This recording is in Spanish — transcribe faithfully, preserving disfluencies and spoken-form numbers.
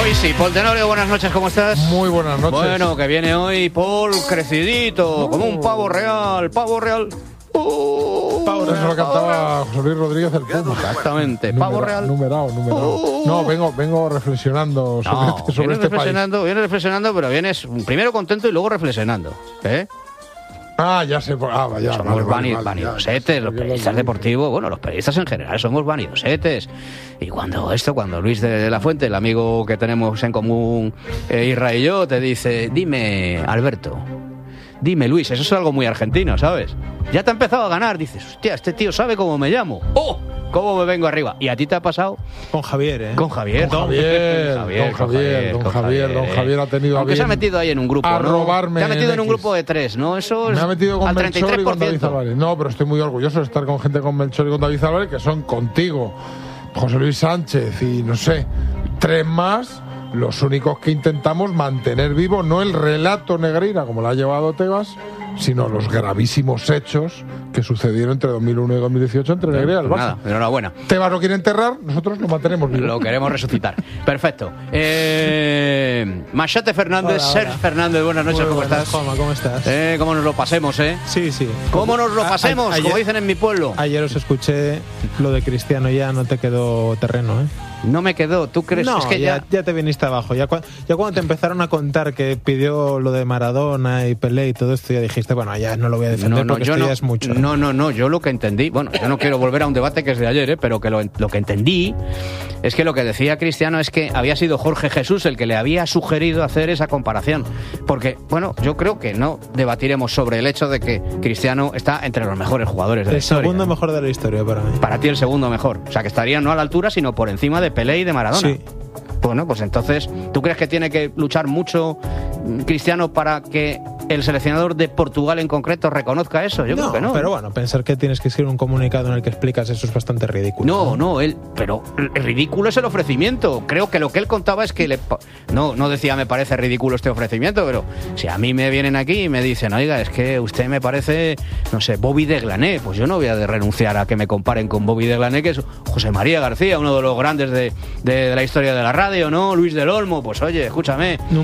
Hoy sí, Paul Tenorio, buenas noches, ¿cómo estás? Muy buenas noches. Bueno, que viene hoy Paul crecidito, uh. como un pavo real, pavo real. Uh, pavo real. Eso lo cantaba José Luis Rodríguez el Puma. Exactamente, Numera, pavo real. Numerado, numerado. Uh. No, vengo, vengo reflexionando sobre no, este, sobre este reflexionando, país. Vienes reflexionando, pero vienes primero contento y luego reflexionando, ¿eh? Ah, ya sé. Ah, vaya, somos vale, vani vale, vanidosetes, los periodistas deportivos, bueno, los periodistas en general somos vanidosetes. Y cuando esto, cuando Luis de la Fuente, el amigo que tenemos en común, eh, Isra y yo, te dice, dime, Alberto, dime, Luis, eso es algo muy argentino, ¿sabes? Ya te ha empezado a ganar, dices, hostia, este tío sabe cómo me llamo. ¡Oh! ¿Cómo me vengo arriba? ¿Y a ti te ha pasado? Con Javier, ¿eh? Con Javier. Con Javier, Javier, don Javier, don Javier, don Javier ha tenido a Aunque bien se ha metido ahí en un grupo, a ¿no? robarme. Te ha metido en, en un X. grupo de tres, ¿no? Eso es me ha metido con al Melchor y con David treinta y tres por ciento. Álvarez. No, pero estoy muy orgulloso de estar con gente con Melchor y con David Álvarez, que son contigo, José Luis Sánchez y no sé, tres más, los únicos que intentamos mantener vivo no el relato Negreira, como lo ha llevado Tebas, sino los gravísimos hechos que sucedieron entre dos mil uno y dos mil dieciocho entre Negreira y el Barça. Nada, enhorabuena. Tebas lo quiere enterrar, nosotros lo mantenemos vivo. Lo queremos resucitar. Perfecto. Eh, Machete Fernández, Hola, Sergio hola. Fernández, buenas noches, Muy ¿cómo buenas, estás? Juanma, ¿cómo estás? Eh, ¿Cómo nos lo pasemos, eh? Sí, sí. ¿Cómo nos lo pasemos? A- a- como ayer- dicen en mi pueblo. Ayer os escuché lo de Cristiano, ya no te quedó terreno, ¿eh? No me quedó, ¿tú crees? No, es que ya, ya... ya te viniste abajo. Ya, cua- ya cuando te empezaron a contar que pidió lo de Maradona y Pelé y todo esto, ya dijiste, bueno, ya no lo voy a defender No, no, porque yo esto no, ya es mucho. ¿eh? no, no, no, yo lo que entendí, bueno, yo no quiero volver a un debate que es de ayer, ¿eh? pero que lo, lo que entendí es que lo que decía Cristiano es que había sido Jorge Jesús el que le había sugerido hacer esa comparación. Porque, bueno, yo creo que no debatiremos sobre el hecho de que Cristiano está entre los mejores jugadores de la El historia. segundo mejor de la historia para mí. Para ti el segundo mejor. O sea, que estaría no a la altura, sino por encima de Pelé y de Maradona. Sí. Bueno, pues entonces, ¿tú crees que tiene que luchar mucho Cristiano para que el seleccionador de Portugal en concreto reconozca eso? Yo no, creo que no. pero bueno, pensar que tienes que escribir un comunicado en el que explicas eso es bastante ridículo. No, no, él, pero el ridículo es el ofrecimiento. Creo que lo que él contaba es que le, no, no decía me parece ridículo este ofrecimiento, pero si a mí me vienen aquí y me dicen, oiga, es que usted me parece, no sé, Bobby de Glané, pues yo no voy a de renunciar a que me comparen con Bobby de Glané, que es José María García, uno de los grandes de, de, de la historia de la radio, ¿no? Luis del Olmo, pues oye, escúchame.